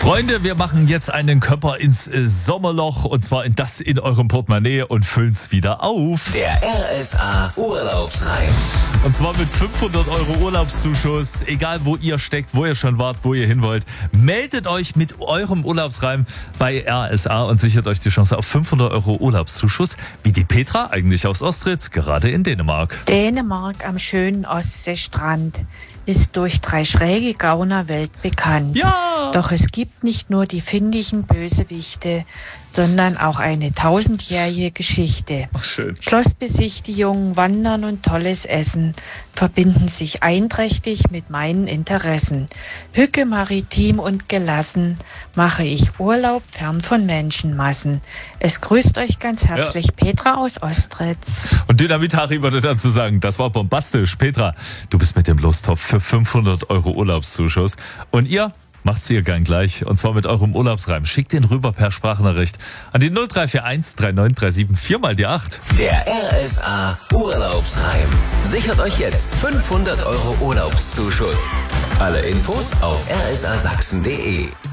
Freunde, wir machen jetzt einen Körper ins Sommerloch und zwar in eurem Portemonnaie und füllen's wieder auf. Der RSA Urlaubsreim. Und zwar mit 500 € Urlaubszuschuss, egal wo ihr steckt, wo ihr schon wart, wo ihr hin wollt. Meldet euch mit eurem Urlaubsreim bei RSA und sichert euch die Chance auf 500 € Urlaubszuschuss, wie die Petra, eigentlich aus Ostritz, gerade in Dänemark. Dänemark am schönen Ostseestrand ist durch 3 schräge Gauner weltbekannt. Ja! Doch es gibt nicht nur die findigen Bösewichte, sondern auch eine 1000-jährige Geschichte. Ach, schön. Schlossbesichtigungen, Wandern und tolles Essen verbinden sich einträchtig mit meinen Interessen. Hücke, maritim und gelassen mache ich Urlaub fern von Menschenmassen. Es grüßt euch ganz herzlich Petra aus Ostritz. Und Dynamit Harry würde dazu sagen, das war bombastisch. Petra, du bist mit dem Lostopf für 500 € Urlaubszuschuss. Und ihr macht's ihr gern gleich. Und zwar mit eurem Urlaubsreim. Schickt den rüber per Sprachnachricht an die 0341 3937 4 mal die 8. Der RSA Urlaubsreim. Sichert euch jetzt 500 € Urlaubszuschuss. Alle Infos auf rsasachsen.de.